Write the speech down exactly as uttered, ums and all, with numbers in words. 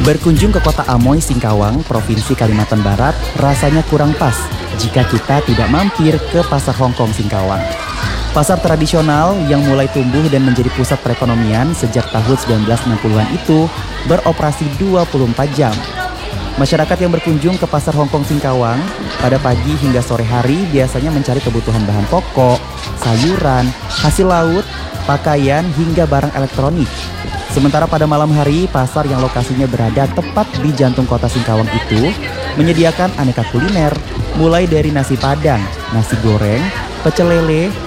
Berkunjung ke kota Amoy, Singkawang, Provinsi Kalimantan Barat, rasanya kurang pas jika kita tidak mampir ke Pasar Hongkong Singkawang. Pasar tradisional yang mulai tumbuh dan menjadi pusat perekonomian sejak tahun sembilan belas enam puluhan itu beroperasi dua puluh empat jam. Masyarakat yang berkunjung ke Pasar Hongkong Singkawang pada pagi hingga sore hari biasanya mencari kebutuhan bahan pokok, sayuran, hasil laut, pakaian, hingga barang elektronik. Sementara pada malam hari, pasar yang lokasinya berada tepat di jantung kota Singkawang itu menyediakan aneka kuliner, mulai dari nasi padang, nasi goreng, pecel lele,